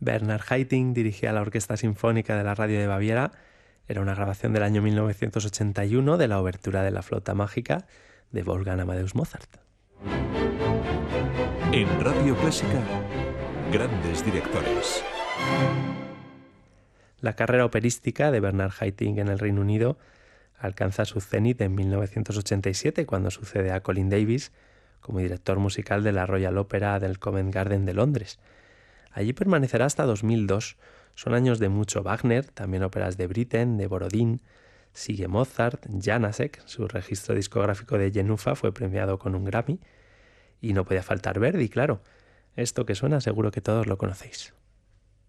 Bernhard Haitink dirigía la Orquesta Sinfónica de la Radio de Baviera. Era una grabación del año 1981 de la obertura de La Flauta Mágica de Wolfgang Amadeus Mozart. En Radio Clásica, grandes directores. La carrera operística de Bernhard Haitink en el Reino Unido alcanza su cenit en 1987, cuando sucede a Colin Davis como director musical de la Royal Opera del Covent Garden de Londres. Allí permanecerá hasta 2002. Son años de mucho Wagner, también óperas de Britten, de Borodín. Sigue Mozart, Janacek, su registro discográfico de Jenufa fue premiado con un Grammy. Y no podía faltar Verdi, claro. Esto que suena seguro que todos lo conocéis.